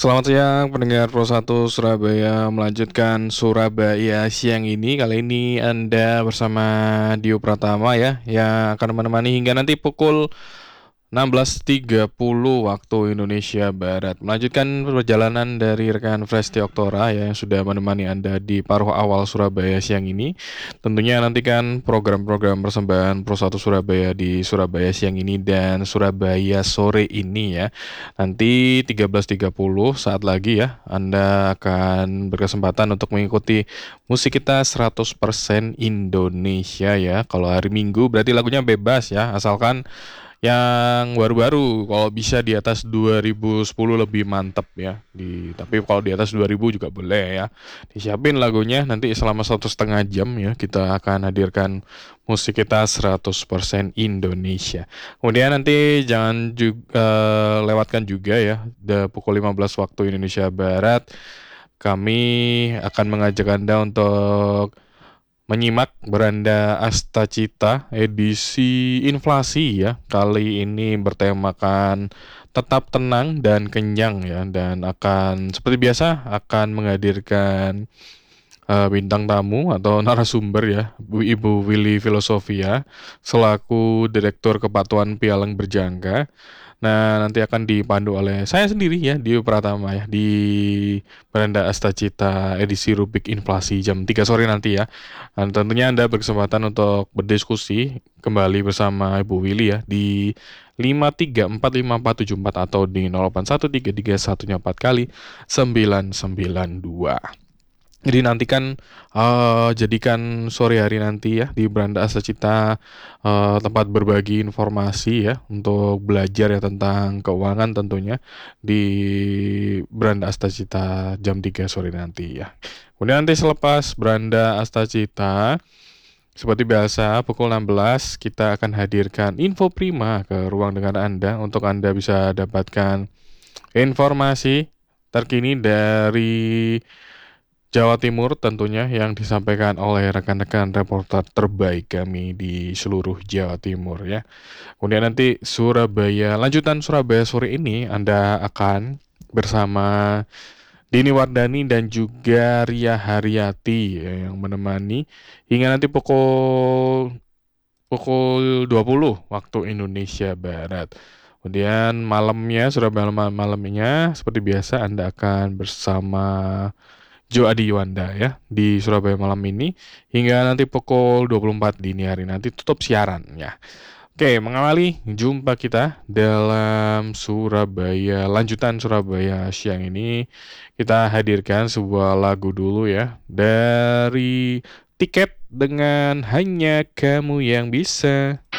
Selamat siang pendengar Pro1 Surabaya, melanjutkan Surabaya siang ini. Kali ini Anda bersama Dio Pratama ya, yang akan menemani hingga nanti pukul 16.30 waktu Indonesia Barat. Melanjutkan perjalanan dari rekan Fresti Oktora ya, yang sudah menemani Anda di paruh awal Surabaya siang ini. Tentunya nantikan program-program persembahan Pro1 Surabaya di Surabaya siang ini dan Surabaya sore ini ya. Nanti 13.30 saat lagi ya, Anda akan berkesempatan untuk mengikuti musik kita 100% Indonesia ya. Kalau hari Minggu berarti lagunya bebas ya, asalkan yang baru-baru. Kalau bisa di atas 2010 lebih mantep ya. Tapi kalau di atas 2000 juga boleh ya. Disiapin lagunya, nanti selama 1,5 jam ya kita akan hadirkan musik kita 100% Indonesia. Kemudian nanti jangan juga lewatkan juga ya, pukul 15 waktu Indonesia Barat kami akan mengajak Anda untuk menyimak Beranda Astacita edisi inflasi ya. Kali ini bertemakan tetap tenang dan kenyang ya, dan akan seperti biasa akan menghadirkan bintang tamu atau narasumber ya, Ibu Willy Filosofia selaku Direktur Kepatuhan Pialang Berjangka. Nah, nanti akan dipandu oleh saya sendiri ya, Dio Pratama ya, di Beranda Astacita edisi Rubik Inflasi jam 3 sore nanti ya. Dan tentunya Anda berkesempatan untuk berdiskusi kembali bersama Ibu Willy ya di 5345474 atau di 081331 kali 992. Jadi nantikan jadikan sore hari nanti ya di Beranda Astacita tempat berbagi informasi ya, untuk belajar ya tentang keuangan tentunya di Beranda Astacita jam 3 sore nanti ya. Kemudian nanti selepas Beranda Astacita seperti biasa pukul 16 kita akan hadirkan info prima ke ruang dengar Anda untuk Anda bisa dapatkan informasi terkini dari Jawa Timur tentunya yang disampaikan oleh rekan-rekan reporter terbaik kami di seluruh Jawa Timur ya. Kemudian nanti lanjutan Surabaya sore ini Anda akan bersama Dini Wardani dan juga Ria Haryati ya, yang menemani hingga nanti pukul 20 waktu Indonesia Barat. Kemudian Surabaya malamnya seperti biasa Anda akan bersama Jo Adi Yuanda ya di Surabaya malam ini hingga nanti pukul 24 dini hari nanti tutup siaran ya. Oke, mengawali jumpa kita dalam lanjutan Surabaya siang ini, kita hadirkan sebuah lagu dulu ya dari Tiket dengan Hanya Kamu Yang Bisa.